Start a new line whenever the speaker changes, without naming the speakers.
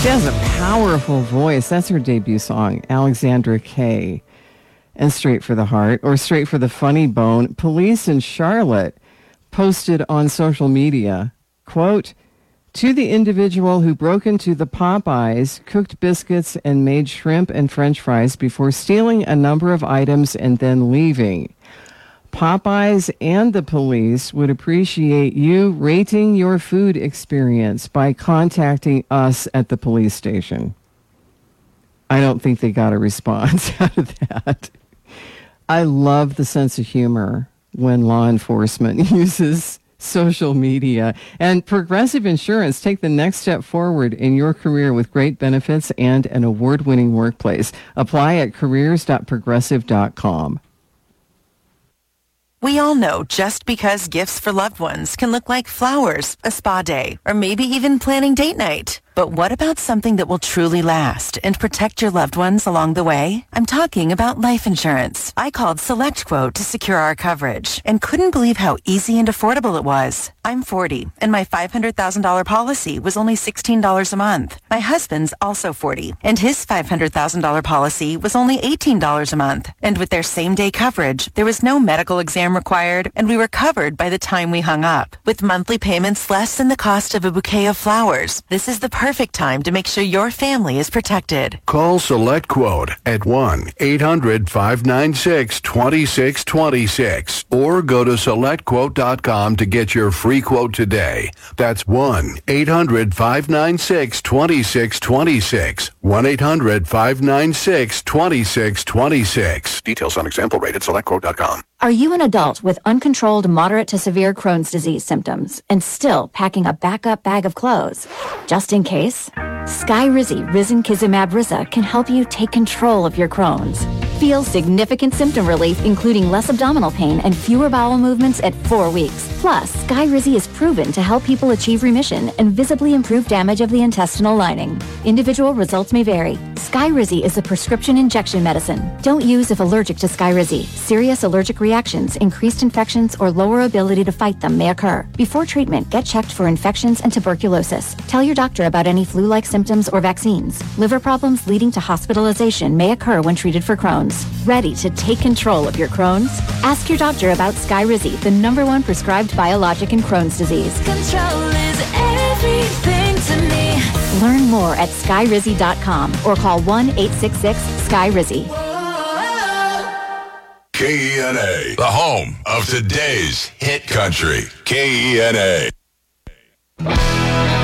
She has a powerful voice. That's her debut song, Alexandra Kay. And Straight for the Heart, or Straight for the Funny Bone. Police in Charlotte posted on social media, quote, to the individual who broke into the Popeyes, cooked biscuits, and made shrimp and French fries before stealing a number of items and then leaving. Popeyes and the police would appreciate you rating your food experience by contacting us at the police station. I don't think they got a response out of that. I love the sense of humor when law enforcement uses social media. And Progressive Insurance, take the next step forward in your career with great benefits and an award-winning workplace. Apply at careers.progressive.com.
We all know just because gifts for loved ones can look like flowers, a spa day, or maybe even planning date night. But what about something that will truly last and protect your loved ones along the way? I'm talking about life insurance. I called SelectQuote to secure our coverage and couldn't believe how easy and affordable it was. I'm 40, and my $500,000 policy was only $16 a month. My husband's also 40, and his $500,000 policy was only $18 a month. And with their same-day coverage, there was no medical exam required, and we were covered by the time we hung up. With monthly payments less than the cost of a bouquet of flowers, this is the perfect time to make sure your family is protected.
Call SelectQuote at 1-800-596-2626 or go to SelectQuote.com to get your free quote today. That's 1-800-596-2626. 1-800-596-2626. Details on example rate at SelectQuote.com.
Are you an adult with uncontrolled moderate to severe Crohn's disease symptoms and still packing a backup bag of clothes? Just in case, Skyrizi Risankizumab Risa can help you take control of your Crohn's. Feel significant symptom relief, including less abdominal pain and fewer bowel movements at 4 weeks. Plus, Skyrizi is proven to help people achieve remission and visibly improve damage of the intestinal lining. Individual results may vary. Skyrizi is a prescription injection medicine. Don't use if allergic to Skyrizi. Serious allergic reactions, increased infections, or lower ability to fight them may occur. Before treatment, get checked for infections and tuberculosis. Tell your doctor about any flu-like symptoms or vaccines. Liver problems leading to hospitalization may occur when treated for Crohn's. Ready to take control of your Crohn's? Ask your doctor about Skyrizi, the #1 prescribed biologic in Crohn's disease.
Control is everything to me.
Learn more at skyrizi.com or call 1-866-SKYRIZI.
KENA, the home of today's hit country. KENA.